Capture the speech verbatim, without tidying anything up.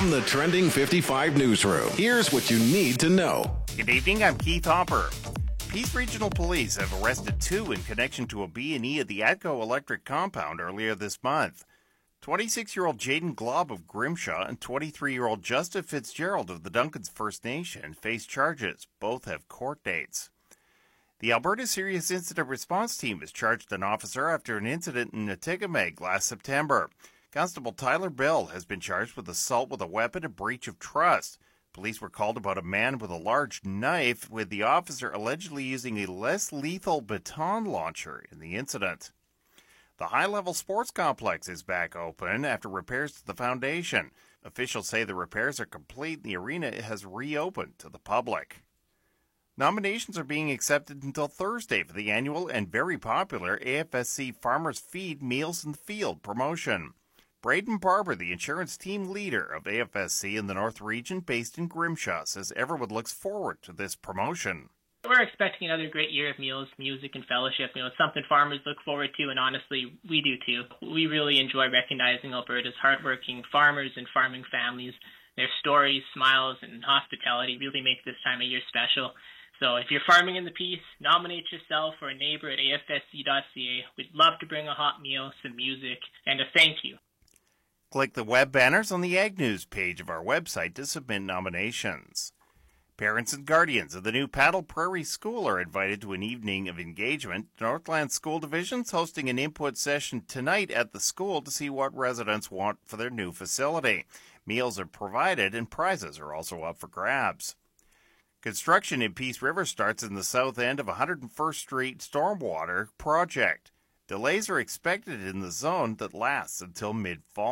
From the Trending fifty-five newsroom, here's what you need to know. Good evening, I'm Keith Hopper. Peace Regional Police have arrested two in connection to a B and E at the ATCO Electric compound earlier this month. twenty-six-year-old Jaden Glob of Grimshaw and twenty-three-year-old Justin Fitzgerald of the Duncans First Nation face charges. Both have court dates. The Alberta Serious Incident Response Team has charged an officer after an incident in Atikamekw last September. Constable Tyler Bell has been charged with assault with a weapon and breach of trust. Police were called about a man with a large knife, with the officer allegedly using a less lethal baton launcher in the incident. The high-level sports complex is back open after repairs to the foundation. Officials say the repairs are complete and the arena has reopened to the public. Nominations are being accepted until Thursday for the annual and very popular A F S C Farmers Feed Meals in the Field promotion. Braden Barber, the insurance team leader of A F S C in the North Region based in Grimshaw, says everyone looks forward to this promotion. We're expecting another great year of meals, music, and fellowship. You know, it's something farmers look forward to, and honestly, we do too. We really enjoy recognizing Alberta's hardworking farmers and farming families. Their stories, smiles, and hospitality really make this time of year special. So if you're farming in the Peace, nominate yourself or a neighbor at A F S C dot C A. We'd love to bring a hot meal, some music, and a thank you. Click the web banners on the Ag News page of our website to submit nominations. Parents and guardians of the new Paddle Prairie School are invited to an evening of engagement. Northland School Division's hosting an input session tonight at the school to see what residents want for their new facility. Meals are provided and prizes are also up for grabs. Construction in Peace River starts in the south end of one hundred first Street Stormwater Project. Delays are expected in the zone that lasts until mid-fall.